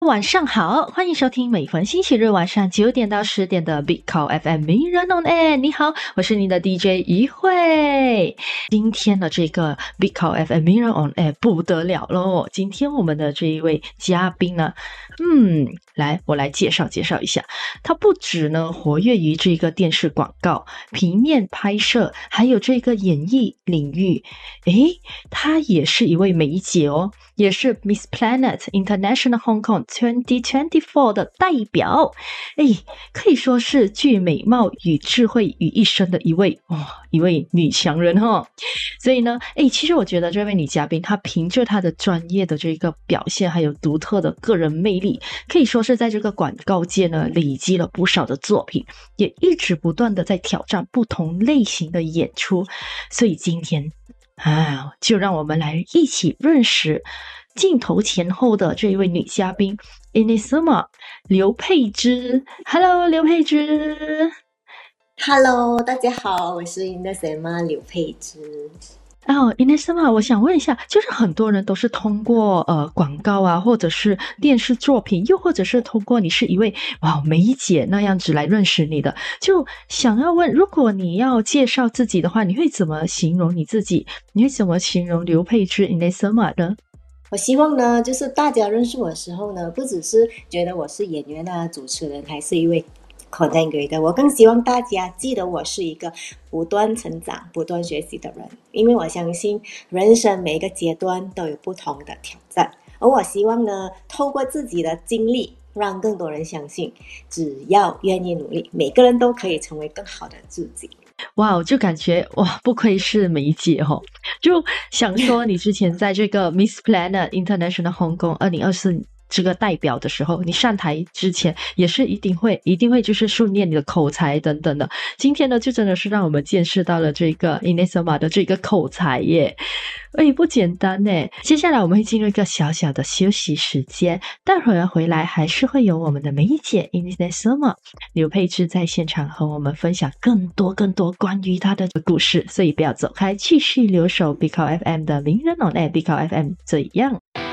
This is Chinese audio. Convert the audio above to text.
晚上好，欢迎收听每逢星期日晚上9点到10点的 Big Call FM 名人 on air。你好，我是你的 DJ 一慧。今天的这个 Big Call FM 名人 on air 不得了咯，今天我们的这一位嘉宾呢，我来介绍一下。他不止呢活跃于这个电视广告、平面拍摄，还有这个演艺领域。他也是一位梅姐哦，也是 Miss Planet International Hong Kong 2024的代表。可以说是集美貌与智慧于一身的一位女强人哦。所以呢，其实我觉得这位女嘉宾她凭着她的专业的这个表现，还有独特的个人魅力，可以说是在这个广告界呢累积了不少的作品，也一直不断的在挑战不同类型的演出。所以今天就让我们来一起认识镜头前后的这一位女嘉宾 Inesema 刘佩芝。 Hello 刘佩芝。 Hello 大家好，我是 Inesema 刘佩芝。 Inesema 我想问一下，就是很多人都是通过广告啊，或者是电视作品，又或者是通过你是一位梅姐那样子来认识你的，就想要问，如果你要介绍自己的话，你会怎么形容你自己？你会怎么形容刘佩芝 Inesema 呢？ 我希望呢，就是大家认识我的时候呢，不只是觉得我是演员啊、主持人，还是一位 content creator， 我更希望大家记得我是一个不断成长、不断学习的人，因为我相信人生每一个阶段都有不同的挑战，而我希望呢，透过自己的经历，让更多人相信，只要愿意努力，每个人都可以成为更好的自己。 就感觉不愧是梅姐哦，就想说你之前在这个 Miss Planet International Hong Kong 2024这个代表的时候，你上台之前也是一定会就是训练你的口才等等的。今天呢，就真的是让我们见识到了这个 Inesema 的这个口才耶，不简单呢。接下来我们会进入一个小小的休息时间，待会儿回来还是会有我们的梅姐 Inesema 刘佩芝在现场和我们分享更多关于她的故事，所以不要走开，继续留守 Big Call FM 的名人on air Big Call FM 这样。